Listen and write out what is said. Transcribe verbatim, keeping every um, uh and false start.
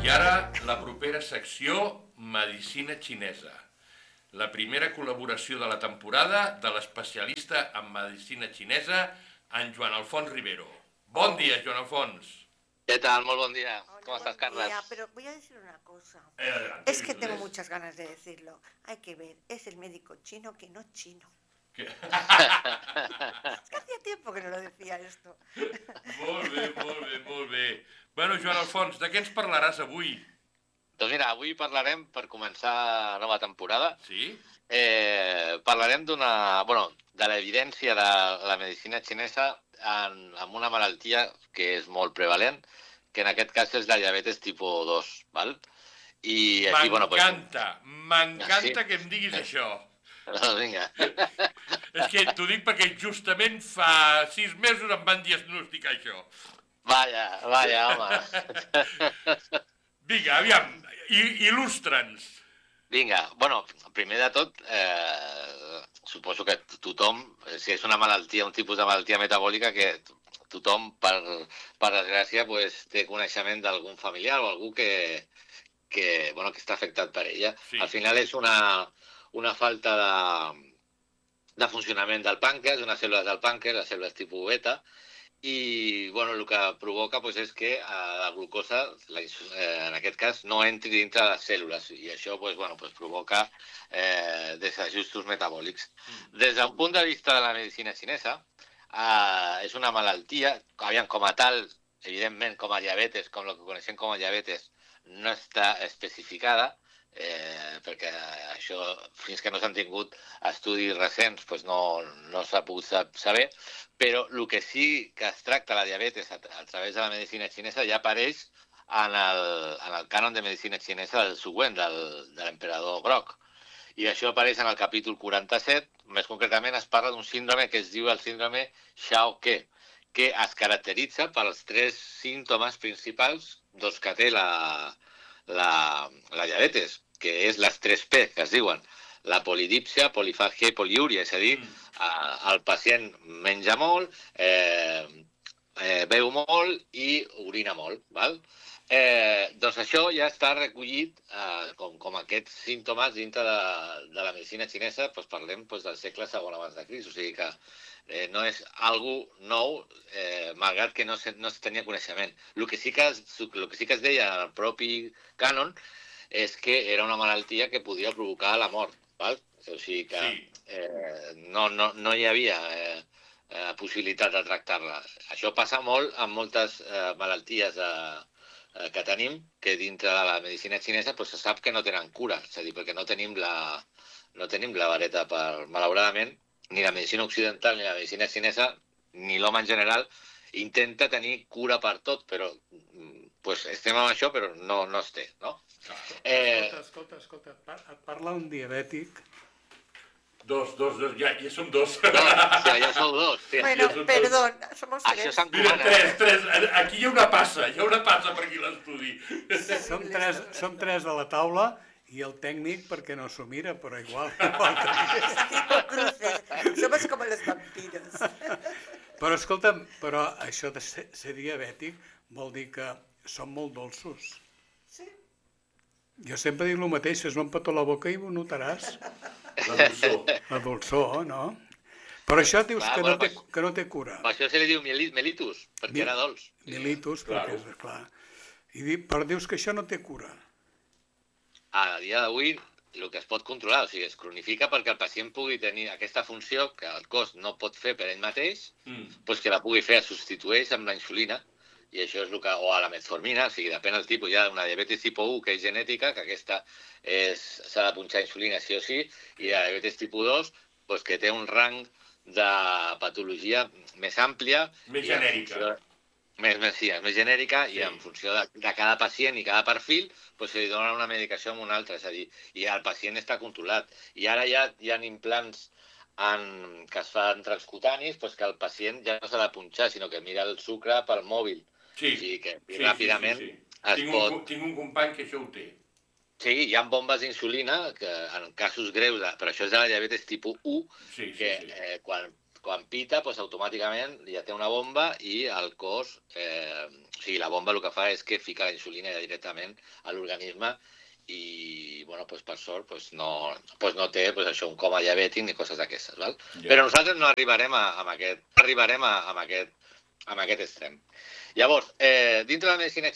I ara, la propera secció, Medicina Xinesa. La primera col·laboració de la temporada de l'especialista en Medicina Xinesa, en Joan Alfons Rivero. Bon dia, Joan Alfons. ¿Qué tal? Muy buen día. Hola, ¿Cómo estás, buen Carlas? día, pero voy a decir una cosa. Eh, adelante, Es que Virtudes. tengo muchas ganas de decirlo. Hay que ver, es el médico chino que no chino. Que... Es que hacía tiempo que no lo decía esto. Molt bé, molt bé, molt bé. Bueno, Joan Alfons, de què ens parlaràs avui? Doncs mira, avui parlarem, per començar la nova temporada, Sí? eh, parlarem d'una, bueno, de l'evidència de la medicina xinesa en, en una malaltia que és molt prevalent, que en aquest cas és la diabetes tipus dos, val? I així, bueno, pues... M'encanta, m'encanta Sí. que em diguis això. Doncs vinga. És que t'ho dic perquè justament fa sis mesos em van diagnosticar això. Vaja, vaja, home. Vinga, aviam, i- il·lustra'ns. Vinga, bueno, primer de tot, eh, suposo que tothom, si és una malaltia, un tipus de malaltia metabòlica que tothom, per, per desgràcia, pues, té coneixement d'algun familiar o algú que, que, bueno, que està afectat per ella. Sí. Al final és una, una falta de, de funcionament del pàncreas, unes cèl·lules del pàncreas, les cèl·lules tipus beta, i bueno, el que provoca pues, és que eh, la glucosa, la, eh, en aquest cas, no entri dintre de les cèl·lules i això pues, bueno, pues, provoca eh, desajustos metabòlics. Des d'un punt de vista de la medicina xinesa, eh, és una malaltia, aviam, com a tal, evidentment com a diabetes, com el que coneixem com a diabetes, no està especificada, eh, perquè això, fins que no s'han tingut estudis recents, pues no, no s'ha pogut saber, però el que sí que es tracta la diabetes a, a través de la medicina xinesa ja apareix en el, en el cànon de medicina xinesa del següent, del, de l'emperador Groc. I això apareix en el capítol quaranta-set, més concretament es parla d'un síndrome que es diu el síndrome Xiao-Ke, que es caracteritza pels tres símptomes principals doncs, que té la, la, la diabetes, que és les tres P, que es diuen la polidípsia, polifàgia i poliúria, és a dir, eh, el pacient menja molt, eh, eh, beu molt i orina molt, val? Eh, doncs això ja està recollit eh, com, com aquests símptomes dintre de, de la medicina xinesa, doncs parlem doncs, del segle segon abans de Crist, o sigui que eh, no és algo nou, eh, malgrat que no, se, no es tenia coneixement. El que, sí que es, el que sí que es deia en el propi cànon és que era una malaltia que podia provocar la mort, val? O sigui que Sí. eh, no, no, no hi havia eh, eh, possibilitat de tractar-la. Això passa molt amb moltes eh, malalties eh, eh, que tenim, que dintre de la medicina xinesa pues, se sap que no tenen cura, és a dir, perquè no tenim la, no tenim la vareta per, malauradament, ni la medicina occidental ni la medicina xinesa, ni l'home en general, intenta tenir cura per tot, però pues, estem amb això, però no, no es té, no? Eh... Escolta, escolta, escolta, et parla un diabètic. Dos, dos, dos, ja, ja som dos. No, o sea, ja sou dos. Sí. Bueno, son perdón, somos Això tres. Mira, s'encomana. tres, tres, aquí hi ha una passa, hi ha una passa per aquí a l'estudi. Som tres, som tres de la taula i el tècnic perquè no s'ho mira, però igual. igual que... Cinco cruces. Somos como los vampiros. Però escolta'm, però això de ser, ser diabètic vol dir que som molt dolços. Sí. Jo sempre dic el mateix, fes-me un petó a la boca i ho notaràs. La dolçor. La dolçor, no? Però això dius Clar, que, no bueno, té, pues- que no té cura. Per això se li diu meli- melitus, perquè Mi- era dolç. Militus, Claro. perquè és clar. I di, però dius que això no té cura. A dia d'avui, el que es pot controlar, o sigui, es cronifica perquè el pacient pugui tenir aquesta funció que el cos no pot fer per ell mateix, Mm. doncs que la pugui fer, es substitueix amb la insulina, i això és el que, o a la metformina, o sigui, depèn del tipus, hi ha una diabetes tipus u, que és genètica, que aquesta s'ha de punxar insulina sí o sí, i la diabetes tipus dos, doncs que té un rang de patologia més àmplia. Més i en genèrica. funció- Més, més, sí, és més genèrica, Sí. i en funció de, de cada pacient i cada perfil, doncs se li dona una medicació amb una altra, és a dir, i el pacient està controlat. I ara ja hi ha implants en, que es fan transcutanis, doncs que el pacient ja no s'ha de punxar, sinó que mira el sucre pel mòbil. Sí, O sigui que sí, ràpidament sí, sí, sí. es Tinc, pot... un, tinc un company que això ho té. Sí, hi ha bombes d'insulina que en casos greus, de, però això és de la diabetes tipus u, Sí, sí, que sí. eh, quan, quan pita, doncs, automàticament ja té una bomba i el cos, eh, o sigui, la bomba el que fa és que fica la insulina ja directament a l'organisme i, bueno, doncs, per sort, doncs, no, doncs, no té doncs, això, un coma diabètic ni coses d'aquestes, val? Ja. Però nosaltres no arribarem a, a aquest, arribarem a, a aquest, a aquest extrem. Llavors, eh, dintre de la medicina